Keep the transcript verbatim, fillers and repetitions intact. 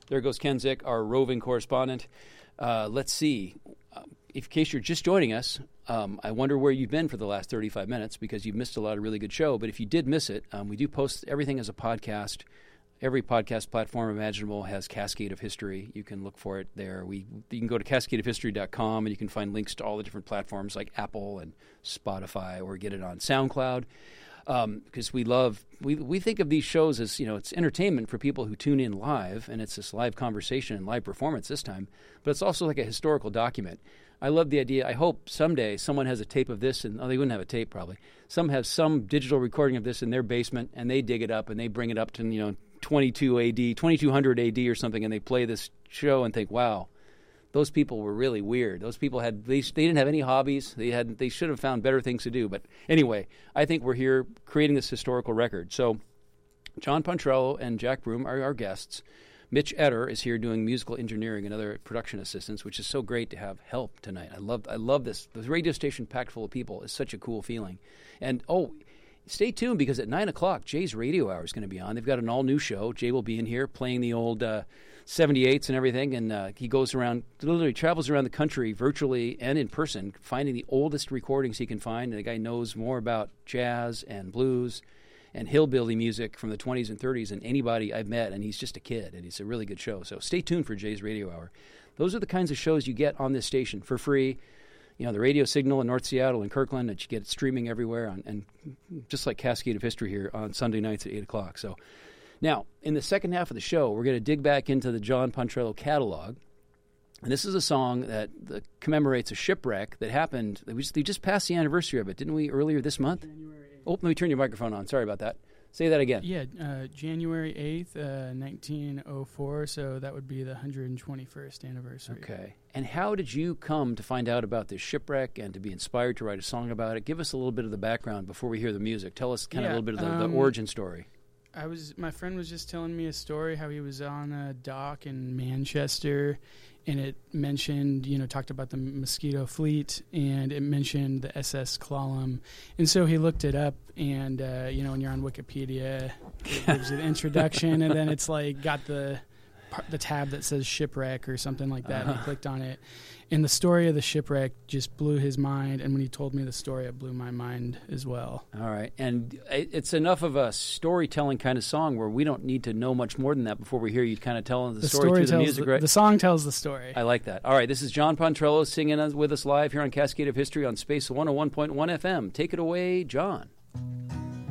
There goes Ken Zick, our roving correspondent. Uh, let's see. Uh, if, in case you're just joining us, um, I wonder where you've been for the last thirty-five minutes because you've missed a lot of really good show. But if you did miss it, um, we do post everything as a podcast. Every podcast platform imaginable has Cascade of History. You can look for it there. We You can go to cascade of history dot com, and you can find links to all the different platforms like Apple and Spotify, or get it on SoundCloud. Because um, we love, we we think of these shows as, you know, it's entertainment for people who tune in live, and it's this live conversation and live performance this time, but it's also like a historical document. I love the idea. I hope someday someone has a tape of this, and oh, they wouldn't have a tape probably. Some have some digital recording of this in their basement, and they dig it up, and they bring it up to, you know, twenty-two A D, twenty-two hundred A D or something, and they play this show and think, wow, those people were really weird. Those people had, they, they didn't have any hobbies. They had, they should have found better things to do. But anyway, I think we're here creating this historical record. So John Pontrello and Jack Broom are our guests. Mitch Etter is here doing musical engineering and other production assistance, which is so great to have help tonight. I love, I love this. The radio station packed full of people is such a cool feeling. And, oh, stay tuned, because at nine o'clock, Jay's Radio Hour is going to be on. They've got an all-new show. Jay will be in here playing the old uh, seventy-eights and everything, and uh, he goes around, literally travels around the country virtually and in person, finding the oldest recordings he can find. And the guy knows more about jazz and blues and hillbilly music from the twenties and thirties than anybody I've met, and he's just a kid, and it's a really good show. So stay tuned for Jay's Radio Hour. Those are the kinds of shows you get on this station for free. You know, the radio signal in North Seattle and Kirkland that you get streaming everywhere, on, and just like Cascade of History here on Sunday nights at eight o'clock. So now, in the second half of the show, we're going to dig back into the John Pontrello catalog. And this is a song that, that commemorates a shipwreck that happened. We just, we just passed the anniversary of it, didn't we, earlier this month? January eighth. Oh, let me turn your microphone on. Sorry about that. Say that again. Yeah, uh, January eighth, uh, nineteen oh four, so that would be the one hundred twenty-first anniversary. Okay. And how did you come to find out about this shipwreck and to be inspired to write a song about it? Give us a little bit of the background before we hear the music. Tell us kind yeah, of a little bit of the, um, the origin story. I was my friend was just telling me a story how he was on a dock in Manchester, and it mentioned, you know, talked about the Mosquito Fleet, and it mentioned the S S Clallam. And so he looked it up, and, uh, you know, when you're on Wikipedia, it gives you the introduction, and then it's like got the the tab that says shipwreck or something like that, uh-huh. and he clicked on it. And the story of the shipwreck just blew his mind, and when he told me the story, it blew my mind as well. All right. And it's enough of a storytelling kind of song where we don't need to know much more than that before we hear you kind of telling the, the story, story through the music, the, right? The song tells the story. I like that. All right. This is John Pontrello singing with us live here on Cascade of History on Space one oh one point one F M. Take it away, John.